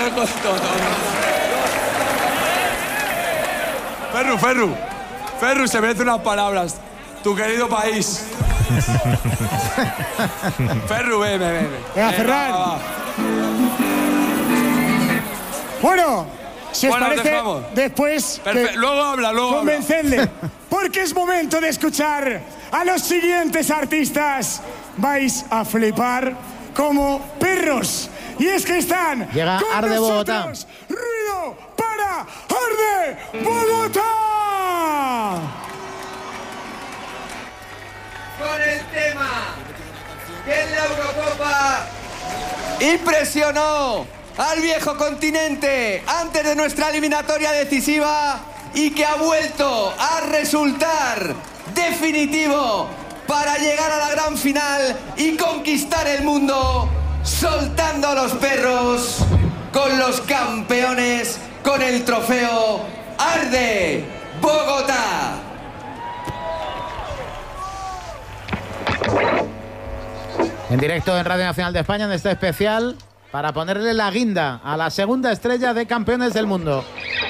Ferru, se merece unas palabras. Tu querido país. Ferru, ven. Venga, Ferran. Va. Bueno, si os parece, dejamos. después Luego habla. Convencedle, porque es momento de escuchar a los siguientes artistas. Vais a flipar como perros. Y es que están Llega con Arde Bogotá. nosotros. Ruido para Arde Bogotá. Con el tema que en la Eurocopa impresionó al viejo continente antes de nuestra eliminatoria decisiva y que ha vuelto a resultar definitivo para llegar a la gran final y conquistar el mundo, soltando a los perros con los campeones, con el trofeo Arde Bogotá. En directo en Radio Nacional de España en este especial para ponerle la guinda a la segunda estrella de Campeones del Mundo.